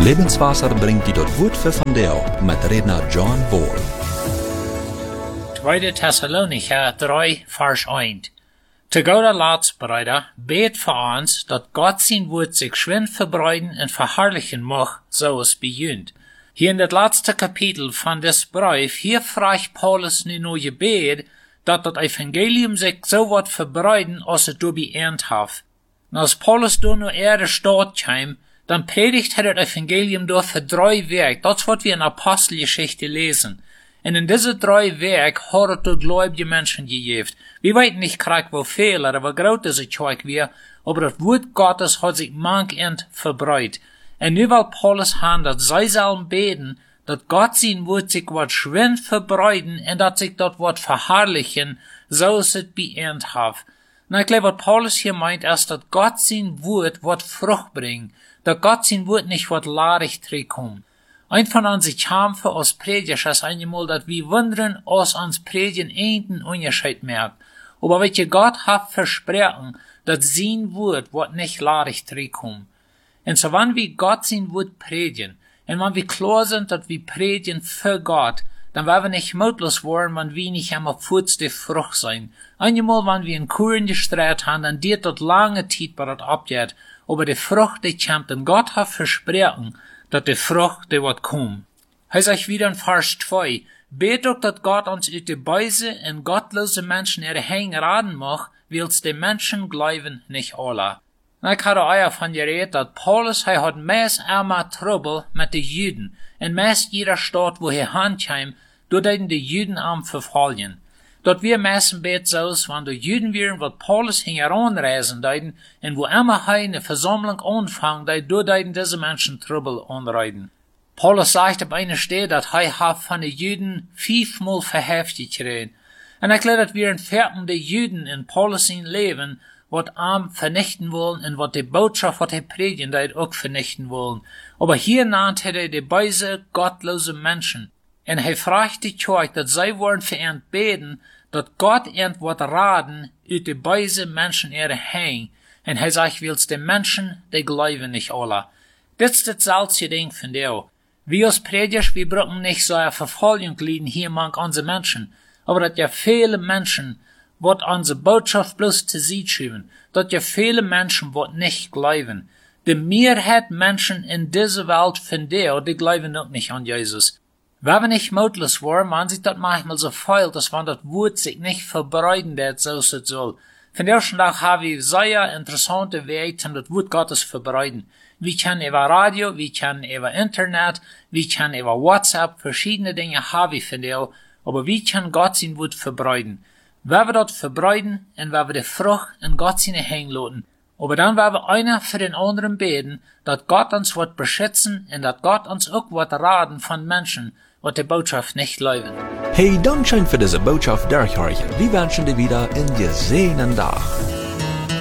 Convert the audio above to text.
Lebenswasser bringt die dort Wort für von Deo mit Redner John Wall. 2. Thessalonicher 3, Vers 1. Te guter Latsbrüder, bet für uns, dass Gott sein Wort sich schwind verbreiten und verherrlichen mag, so es bejunt. Hier in das letzte Kapitel von des Brief, hier fragt Paulus nun noch gebet, dass das Evangelium sich so wird verbreiten, als es du beernt hat. Und als Paulus da nur Erde Stadt kam, dann predigt er das Evangelium durch für 3 Werke. Das wird wir in Apostelgeschichte lesen. Und in diese 3 Werke hat er gläubige Menschen gegeben. Wir weten nicht korrekt, wo viel oder wo groß diese Kirche wir, aber das Wort Gottes hat sich manchend verbreitet. Und nu will Paulus haben, dass sie sollen beten, dass Gott sein Wort sich wird schwind verbreiten und dass sich dort wird verherrlichen, so es beernt hat. Und ich glaube, was Paulus hier meint, ist, dass Gott sein Wort wird Frucht bringen, dass Gott sein Wort nicht wird laarig zurückkommen. Ein von uns Kämpfe als Prediger ist einmal, dass wir wundern, als uns Predigen einen Unterschied merkt. Aber wenn ihr Gott habt versprochen, dass sein Wort wird nicht laarig zurückkommen. Und so wenn wir Gott sein Wort predigen, und wenn wir klar sind, dass wir predigen für Gott, dann werden wir nicht mutlos werden, wenn wir nicht einmal kurz die Frucht sein. Einmal, wenn wir in Kuren gestreut haben, dann geht das lange Zeit, bis das abgeht. Aber die Frucht, die kommt, und Gott hat versprochen, dass die Frucht, die wird kommen. Er sagt wieder in Vers 2, bet doch, dass Gott uns uit die Beise und gottlose Menschen ihre Hänge raten mag, wils die Menschen glauben nicht alle. Und ich hatte euch davon geredet, dass Paulus, hat meist einmal Trouble mit den Juden. In meist jeder Stadt, wo hinkam, dort die Juden am verfolgen. Dort wir meisten bet so, wenn die Juden wären, wat Paulus hing heranreisen deuten, und wo immer eine Versammlung anfangen, dort diese Menschen Trouble anreiten. Paulus sagt auf einer Stelle, dass von den Juden 5-mal verhaftet gekriegt. Und ich glaube, dass wir in Vierten die Juden in Paulus sein Leben, wat arm vernichten wollen, und wat die Botschaft, wat predigen, dort auch vernichten wollen. Aber hier nannt er die böse, gottlose Menschen. Und fragt die Kirche, dass sie wollen für ihn beten, dass Gott ihn wird raten, uit die böse Menschen ihre Hänge. Und sagt, willst die Menschen, die glauben nicht alle. Das ist das selbe Ding von dir. Wir als Prediger, wir brauchen nicht so eine Verfolgung leiden hier among unsere Menschen. Aber dass ja viele Menschen, wat unsere Botschaft bloß zu sie schreiben, dass ja viele Menschen wat nicht glauben. Die Mehrheit Menschen in dieser Welt von dir, die glauben auch nicht an Jesus. Wenn wir nicht mutlos waren, man sich das manchmal so feil, dass man das Wort sich nicht verbreiten wird, so es soll. Von der ersten Tag haben wir sehr interessante Wege, um das Wort Gottes verbreiten. Wir können über Radio, wir können über Internet, wir können über WhatsApp, verschiedene Dinge haben wir von dir, aber wir können Gott sein Wort verbreiten. Wenn wir das verbreiten, und wenn wir die Frucht in Gott seine Hänge lassen, aber dann werden wir einer für den anderen beten, dass Gott uns wird beschützen und dass Gott uns auch wird raten von Menschen, was die Botschaft nicht glauben. Hey, Dankeschön für diese Botschaft, Derek. Wir wünschen dir wieder einen gesegenen Tag.